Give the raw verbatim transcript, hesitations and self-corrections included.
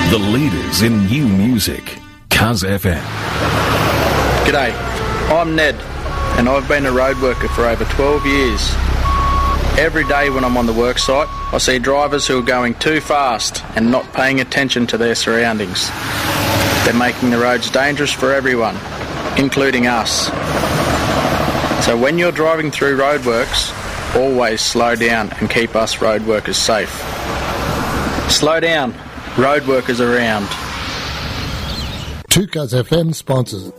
The leaders in new music. Cuz F M. G'day, I'm Ned, and I've been a road worker for over twelve years. Every day when I'm on the worksite, I see drivers who are going too fast and not paying attention to their surroundings. They're making the roads dangerous for everyone, including us. So when you're driving through roadworks, always slow down and keep us road workers safe. Slow down, road workers around. Two Cuz F M sponsors.